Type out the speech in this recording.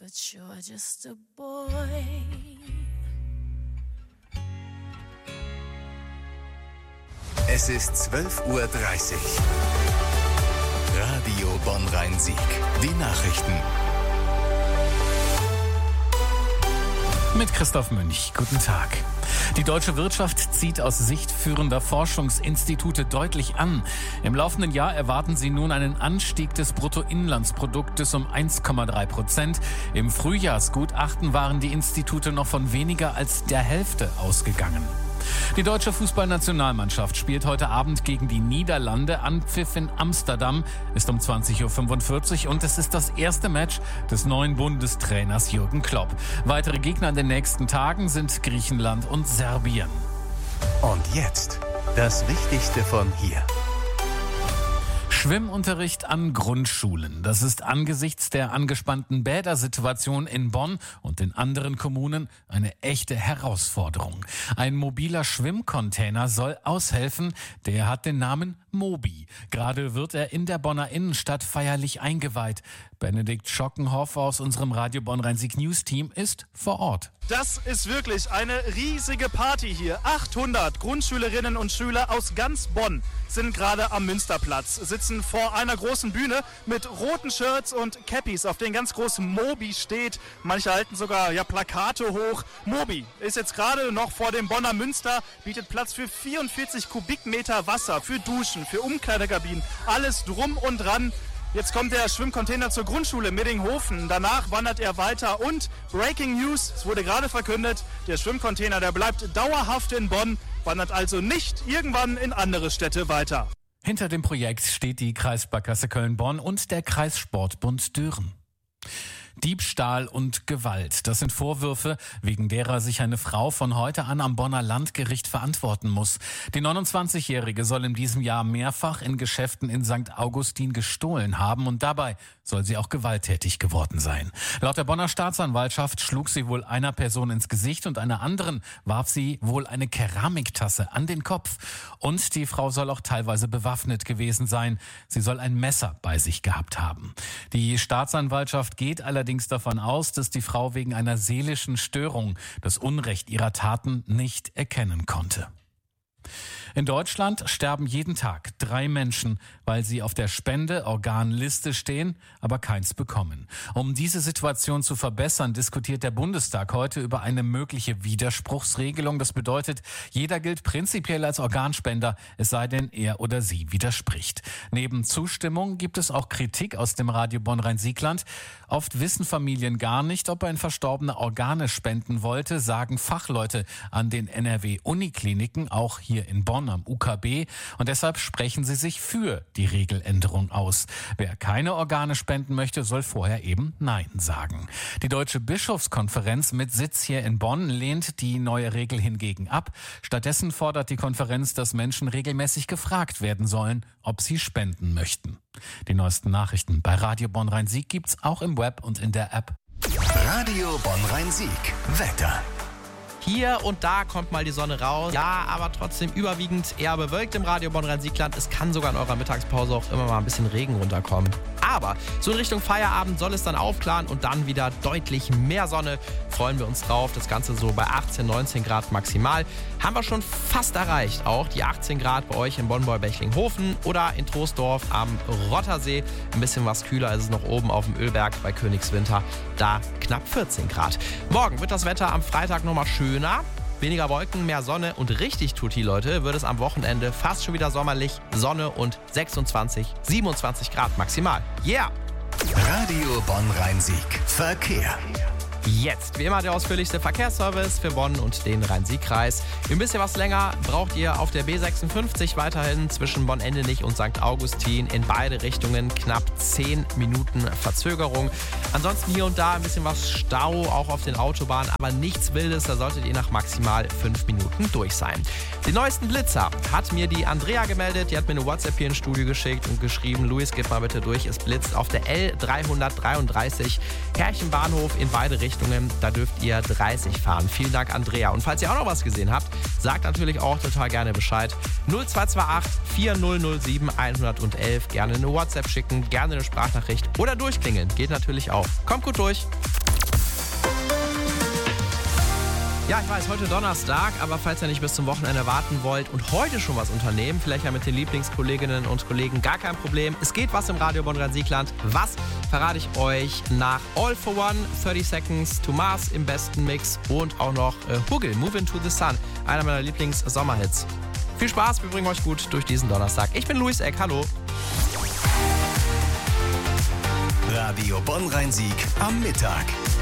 but you're just a boy. Es ist 12:30 Uhr. Radio Bonn-Rhein-Sieg. Die Nachrichten. Mit Christoph Münch. Guten Tag. Die deutsche Wirtschaft zieht aus Sicht führender Forschungsinstitute deutlich an. Im laufenden Jahr erwarten sie nun einen Anstieg des Bruttoinlandsproduktes um 1,3%. Im Frühjahrsgutachten waren die Institute noch von weniger als der Hälfte ausgegangen. Die deutsche Fußballnationalmannschaft spielt heute Abend gegen die Niederlande. Anpfiff in Amsterdam ist um 20:45 Uhr und es ist das erste Match des neuen Bundestrainers Jürgen Klopp. Weitere Gegner in den nächsten Tagen sind Griechenland und Serbien. Und jetzt das Wichtigste von hier. Schwimmunterricht an Grundschulen. Das ist angesichts der angespannten Bädersituation in Bonn und in anderen Kommunen eine echte Herausforderung. Ein mobiler Schwimmcontainer soll aushelfen. Der hat den Namen Mobi. Gerade wird er in der Bonner Innenstadt feierlich eingeweiht. Benedikt Schockenhoff aus unserem Radio Bonn-Rhein-Sieg News Team ist vor Ort. Das ist wirklich eine riesige Party hier. 800 Grundschülerinnen und Schüler aus ganz Bonn sind gerade am Münsterplatz, sitzen vor einer großen Bühne mit roten Shirts und Cappies, auf denen ganz groß Mobi steht. Manche halten sogar Plakate hoch. Mobi ist jetzt gerade noch vor dem Bonner Münster, bietet Platz für 44 Kubikmeter Wasser, für Duschen, für Umkleidekabinen, alles drum und dran. Jetzt kommt der Schwimmcontainer zur Grundschule Middinghofen. Danach wandert er weiter und Breaking News, es wurde gerade verkündet, der Schwimmcontainer, der bleibt dauerhaft in Bonn, wandert also nicht irgendwann in andere Städte weiter. Hinter dem Projekt steht die Kreissparkasse Köln-Bonn und der Kreissportbund Düren. Diebstahl und Gewalt, das sind Vorwürfe, wegen derer sich eine Frau von heute an am Bonner Landgericht verantworten muss. Die 29-Jährige soll in diesem Jahr mehrfach in Geschäften in St. Augustin gestohlen haben und dabei soll sie auch gewalttätig geworden sein. Laut der Bonner Staatsanwaltschaft schlug sie wohl einer Person ins Gesicht und einer anderen warf sie wohl eine Keramiktasse an den Kopf. Und die Frau soll auch teilweise bewaffnet gewesen sein. Sie soll ein Messer bei sich gehabt haben. Die Staatsanwaltschaft geht allerdings davon aus, dass die Frau wegen einer seelischen Störung das Unrecht ihrer Taten nicht erkennen konnte. In Deutschland sterben jeden Tag 3 Menschen, weil sie auf der Spende-Organliste stehen, aber keins bekommen. Um diese Situation zu verbessern, diskutiert der Bundestag heute über eine mögliche Widerspruchsregelung. Das bedeutet, jeder gilt prinzipiell als Organspender, es sei denn, er oder sie widerspricht. Neben Zustimmung gibt es auch Kritik aus dem Radio Bonn-Rhein-Sieg-Land. Oft wissen Familien gar nicht, ob ein Verstorbener Organe spenden wollte, sagen Fachleute an den NRW-Unikliniken, auch hier in Bonn am UKB. Und deshalb sprechen sie sich für die Regeländerung aus. Wer keine Organe spenden möchte, soll vorher eben Nein sagen. Die Deutsche Bischofskonferenz mit Sitz hier in Bonn lehnt die neue Regel hingegen ab. Stattdessen fordert die Konferenz, dass Menschen regelmäßig gefragt werden sollen, ob sie spenden möchten. Die neuesten Nachrichten bei Radio Bonn-Rhein-Sieg gibt's auch im Web und in der App. Radio Bonn-Rhein-Sieg. Wetter. Hier und da kommt mal die Sonne raus. Ja, aber trotzdem überwiegend eher bewölkt im Radio Bonn-Rhein-Sieg-Land. Es kann sogar in eurer Mittagspause auch immer mal ein bisschen Regen runterkommen. Aber so in Richtung Feierabend soll es dann aufklaren und dann wieder deutlich mehr Sonne. Freuen wir uns drauf. Das Ganze so bei 18, 19 Grad maximal. Haben wir schon fast erreicht. Auch die 18 Grad bei euch in Bonn-Beuer-Bechlinghofen oder in Troisdorf am Rottersee. Ein bisschen was kühler ist es noch oben auf dem Ölberg bei Königswinter. Da knapp 14 Grad. Morgen wird das Wetter am Freitag nochmal schöner. Weniger Wolken, mehr Sonne und richtig tutti, Leute, wird es am Wochenende fast schon wieder sommerlich. Sonne und 26, 27 Grad maximal. Yeah! Radio Bonn-Rhein-Sieg. Verkehr. Jetzt, wie immer, der ausführlichste Verkehrsservice für Bonn und den Rhein-Sieg-Kreis. Ein bisschen was länger braucht ihr auf der B56 weiterhin zwischen Bonn-Endenich und St. Augustin in beide Richtungen knapp 10 Minuten Verzögerung. Ansonsten hier und da ein bisschen was Stau, auch auf den Autobahnen, aber nichts Wildes, da solltet ihr nach maximal 5 Minuten durch sein. Den neuesten Blitzer hat mir die Andrea gemeldet, die hat mir eine WhatsApp hier ins Studio geschickt und geschrieben, Luis, gib mal bitte durch, es blitzt auf der L333 Herchenbahnhof in beide Richtungen. Da dürft ihr 30 fahren. Vielen Dank, Andrea. Und falls ihr auch noch was gesehen habt, sagt natürlich auch total gerne Bescheid. 0228 4007 111. Gerne eine WhatsApp schicken, gerne eine Sprachnachricht oder durchklingeln. Geht natürlich auch. Kommt gut durch. Ja, ich weiß, heute Donnerstag, aber falls ihr nicht bis zum Wochenende warten wollt und heute schon was unternehmen, vielleicht ja mit den Lieblingskolleginnen und Kollegen, gar kein Problem. Es geht was im Radio Bonn-Rhein-Siegland. Was verrate ich euch nach All for One, 30 Seconds to Mars im besten Mix und auch noch Huggel, Move Into the Sun, einer meiner Lieblings-Sommerhits. Viel Spaß, wir bringen euch gut durch diesen Donnerstag. Ich bin Luis Eck, hallo. Radio Bonn-Rhein-Sieg am Mittag.